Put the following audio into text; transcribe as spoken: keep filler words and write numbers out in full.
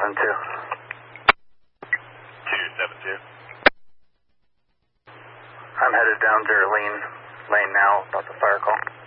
seven two. two seven two. I'm headed down Geraldine Lane now, about the fire call.